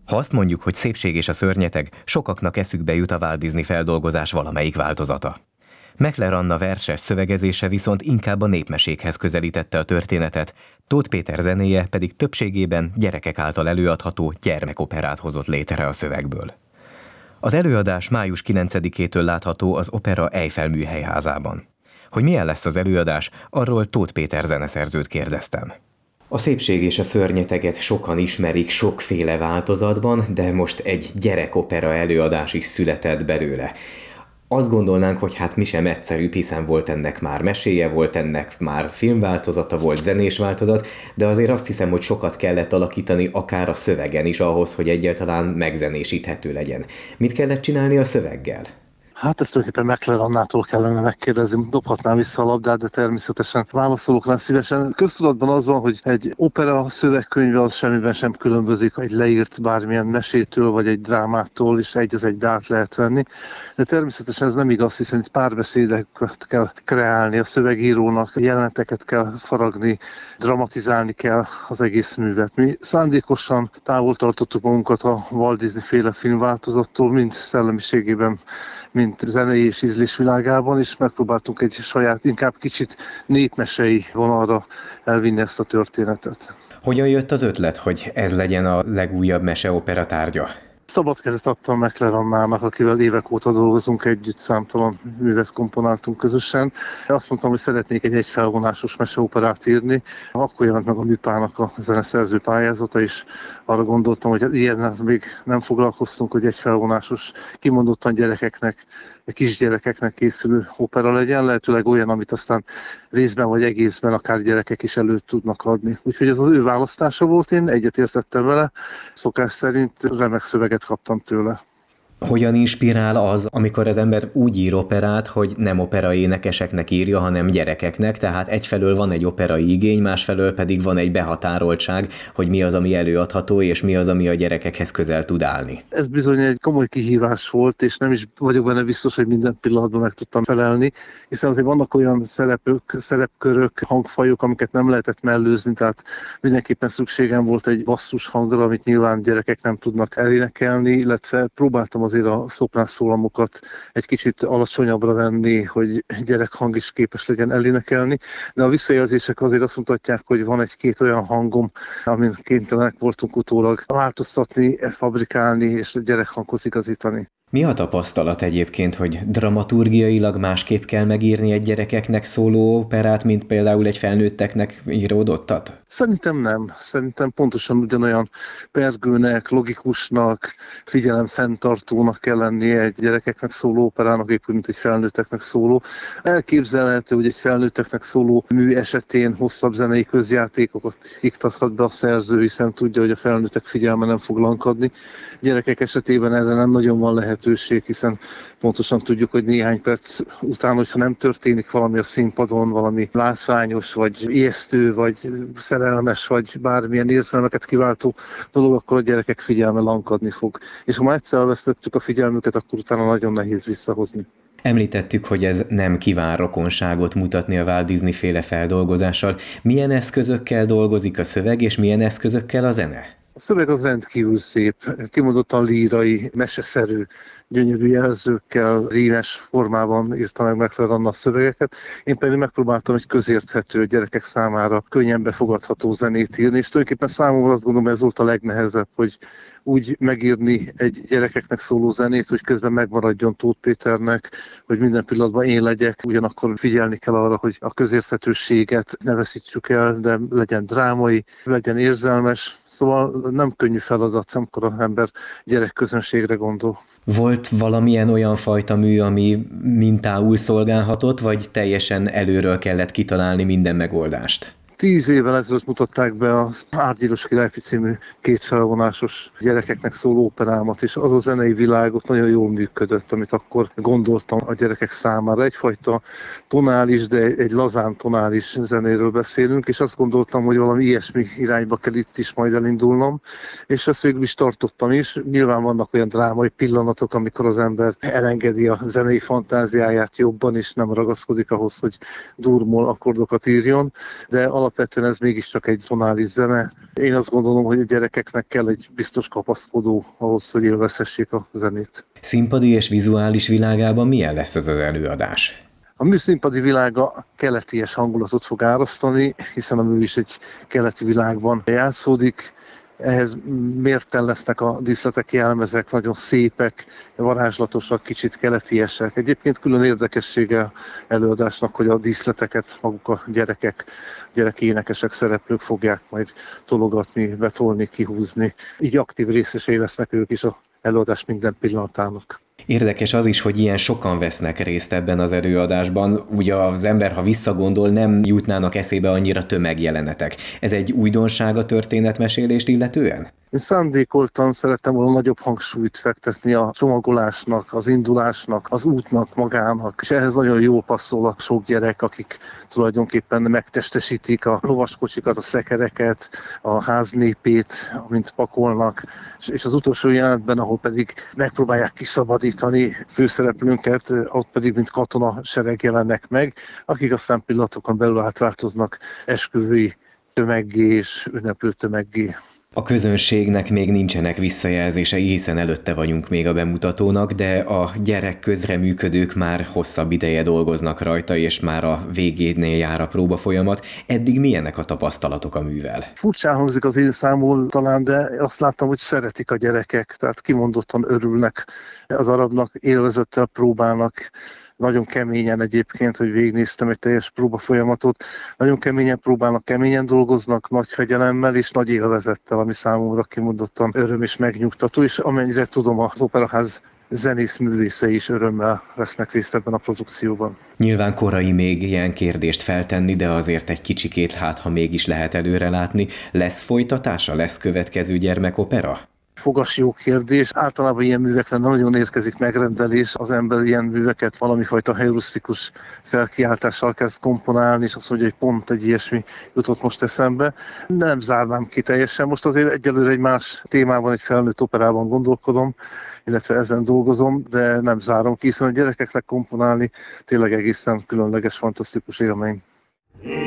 Ha azt mondjuk, hogy szépség és a szörnyeteg, sokaknak eszükbe jut a Walt Disney feldolgozás valamelyik változata. Mechler Anna verses szövegezése viszont inkább a népmesékhez közelítette a történetet, Tóth Péter zenéje pedig többségében gyerekek által előadható gyermekoperát hozott létre a szövegből. Az előadás május 9-től látható az Opera Eiffel műhelyházában. Hogy milyen lesz az előadás, arról Tóth Péter zeneszerzőt kérdeztem. A szépség és a szörnyeteget sokan ismerik sokféle változatban, de most egy gyerekopera előadás is született belőle. Azt gondolnánk, hogy hát mi sem egyszerűbb, hiszen volt ennek már meséje, volt ennek már filmváltozata, volt zenés változat, de azért azt hiszem, hogy sokat kellett alakítani akár a szövegen is ahhoz, hogy egyáltalán megzenésíthető legyen. Mit kellett csinálni a szöveggel? Hát ezt tulajdonképpen Mechler Annától kellene megkérdezni, dobhatnám vissza a labdát, de természetesen válaszolok rá szívesen. Köztudatban az van, hogy egy opera szövegkönyve az semmiben sem különbözik egy leírt bármilyen mesétől, vagy egy drámától, és egy az egybe át lehet venni. De természetesen ez nem igaz, hiszen itt párbeszédeket kell kreálni a szövegírónak, jeleneteket kell faragni, dramatizálni kell az egész művet. Mi szándékosan távol tartottuk magunkat a Walt Disney féle filmváltozattól, mind szellemiségében, mint zenei és ízlés világában, és megpróbáltunk egy saját, inkább kicsit népmesei vonalra elvinni ezt a történetet. Hogyan jött az ötlet, hogy ez legyen a legújabb meseopera tárgya? Szabad kezet adtam Mechler Annának, akivel évek óta dolgozunk együtt, számtalan művet komponáltunk közösen. Azt mondtam, hogy szeretnék egy egyfelvonásos meseoperát írni. Akkor jelent meg a Műpának a zeneszerző pályázata, és arra gondoltam, hogy ilyen még nem foglalkoztunk, hogy egyfelvonásos, kimondottan gyerekeknek, kisgyerekeknek készülő opera legyen, lehetőleg olyan, amit aztán részben vagy egészben akár gyerekek is előtt tudnak adni. Úgyhogy ez az ő választása volt, én egyetértettem vele, szokás szerint remek szöveget kaptam tőle. Hogyan inspirál az, amikor az ember úgy ír operát, hogy nem opera énekeseknek írja, hanem gyerekeknek, tehát egyfelől van egy operai igény, másfelől pedig van egy behatároltság, hogy mi az, ami előadható, és mi az, ami a gyerekekhez közel tud állni. Ez bizony egy komoly kihívás volt, és nem is vagyok benne biztos, hogy minden pillanatban meg tudtam felelni, hiszen azért vannak olyan szerepkörök, hangfajok, amiket nem lehetett mellőzni, tehát mindenképpen szükségem volt egy basszus hangra, amit nyilván gyerekek nem tudnak elénekelni, illetve próbáltam azért a szoprán szólamokat egy kicsit alacsonyabbra venni, hogy gyerekhang is képes legyen elénekelni, de a visszajelzések azért azt mutatják, hogy van egy-két olyan hangom, amin kénytelenek voltunk utólag változtatni, fabrikálni és a gyerekhanghoz igazítani. Mi a tapasztalat egyébként, hogy dramaturgiailag másképp kell megírni egy gyerekeknek szóló operát, mint például egy felnőtteknek íródottat? Szerintem nem. Szerintem pontosan ugyanolyan pergőnek, logikusnak, figyelemfenntartónak kell lennie egy gyerekeknek szóló operának, épp úgy, mint egy felnőtteknek szóló. Elképzelhető, hogy egy felnőtteknek szóló mű esetén hosszabb zenei közjátékokat iktathat be a szerző, hiszen tudja, hogy a felnőttek figyelme nem fog lankadni. Gyerekek esetében erre nem nagyon van lehetőség, hiszen pontosan tudjuk, hogy néhány perc után, hogyha nem történik valami a színpadon, valami látványos, vagy ijesztő, vagy szerelmes, vagy bármilyen érzelmeket kiváltó dolog, akkor a gyerekek figyelme lankadni fog. És ha már egyszer elvesztettük a figyelmüket, akkor utána nagyon nehéz visszahozni. Említettük, hogy ez nem kíván rokonságot mutatni a Walt Disney féle feldolgozással. Milyen eszközökkel dolgozik a szöveg, és milyen eszközökkel a zene? A szöveg az rendkívül szép, kimondottan lírai, meseszerű, gyönyörű jelzőkkel, rímes formában írta meg Mechler Anna a szövegeket. Én pedig megpróbáltam egy közérthető, gyerekek számára könnyen befogadható zenét írni, és tulajdonképpen számomra azt gondolom, ez volt a legnehezebb, hogy úgy megírni egy gyerekeknek szóló zenét, hogy közben megmaradjon Tóth Péternek, hogy minden pillanatban én legyek, ugyanakkor figyelni kell arra, hogy a közérthetőséget ne veszítsük el, de legyen drámai, legyen érzelmes. Szóval nem könnyű feladat, amikor az ember gyerekközönségre gondol. Volt valamilyen olyan fajta mű, ami mintául szolgálhatott, vagy teljesen előről kellett kitalálni minden megoldást? 10 évvel ezelőtt mutatták be az Árgyíros Királyfi című kétfelvonásos gyerekeknek szóló operámat, és az a zenei világ ott nagyon jól működött, amit akkor gondoltam a gyerekek számára. Egyfajta tonális, de egy lazán tonális zenéről beszélünk, és azt gondoltam, hogy valami ilyesmi irányba kell itt is majd elindulnom, és ezt végül is tartottam is. Nyilván vannak olyan drámai pillanatok, amikor az ember elengedi a zenei fantáziáját jobban, és nem ragaszkodik ahhoz, hogy durmol akkordokat írjon, de alapvetően ez mégiscsak egy tonális zene. Én azt gondolom, hogy a gyerekeknek kell egy biztos kapaszkodó ahhoz, hogy élvezhessék a zenét. Színpadi és vizuális világában milyen lesz ez az előadás? A műszínpadi világa keleties hangulatot fog árasztani, hiszen a mű is egy keleti világban játszódik. Ehhez mérten lesznek a díszletek, jelmezek, nagyon szépek, varázslatosak, kicsit keletiesek. Egyébként külön érdekessége előadásnak, hogy a díszleteket maguk a gyerekénekesek, szereplők fogják majd tologatni, betolni, kihúzni. Így aktív részesei lesznek ők is az előadás minden pillanatának. Érdekes az is, hogy ilyen sokan vesznek részt ebben az előadásban. Ugye az ember, ha visszagondol, nem jutnának eszébe annyira tömegjelenetek. Ez egy újdonság a történetmesélést illetően? Én szándékoltan szerettem volna nagyobb hangsúlyt fektetni a csomagolásnak, az indulásnak, az útnak magának, és ehhez nagyon jól passzol a sok gyerek, akik tulajdonképpen megtestesítik a lovaskocsikat, a szekereket, a ház népét, amint pakolnak, és az utolsó jelenetben, ahol pedig megpróbálják kiszabadítani főszereplőnket, ott pedig mint katona sereg jelennek meg, akik aztán pillanatokon belül átváltoznak esküvői tömeggé és ünneplő tömeggé. A közönségnek még nincsenek visszajelzései, hiszen előtte vagyunk még a bemutatónak, de a gyerek közreműködők már hosszabb ideje dolgoznak rajta, és már a végénél jár a próbafolyamat. Eddig milyenek a tapasztalatok a művel? Furcsán hangzik az én számból talán, de azt láttam, hogy szeretik a gyerekek, tehát kimondottan örülnek az darabnak, élvezettel próbálnak. Nagyon keményen egyébként, hogy végignéztem egy teljes próbafolyamatot. Nagyon keményen próbálnak, keményen dolgoznak, nagy fegyelemmel és nagy élvezettel, ami számomra kimondottan öröm és megnyugtató, és amennyire tudom, az Operaház zenész-művészei is örömmel vesznek részt ebben a produkcióban. Nyilván korai még ilyen kérdést feltenni, de azért egy kicsikét ha mégis lehet előrelátni. Lesz folytatása? Lesz következő gyermekopera? Fogas jó kérdés. Általában ilyen művekre nagyon érkezik megrendelés, az ember ilyen műveket valamifajta heurisztikus felkiáltással kezd komponálni, és azt mondja, hogy pont egy ilyesmi jutott most eszembe. Nem zárnám ki teljesen. Most azért egyelőre egy más témában, egy felnőtt operában gondolkodom, illetve ezen dolgozom, de nem zárom ki, hiszen a gyerekeknek komponálni tényleg egészen különleges, fantasztikus élmény.